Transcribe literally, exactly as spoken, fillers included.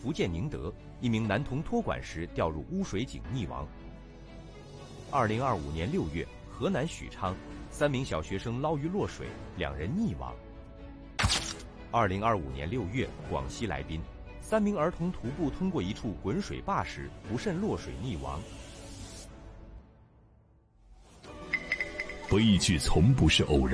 福建宁德，一名男童托管时掉入污水井溺亡。二零二五年六月，河南许昌，三名小学生捞鱼落水，两人溺亡。二零二五年六月，广西来宾，三名儿童徒步通过一处滚水坝时不慎落水溺亡。 悲剧从不是偶然。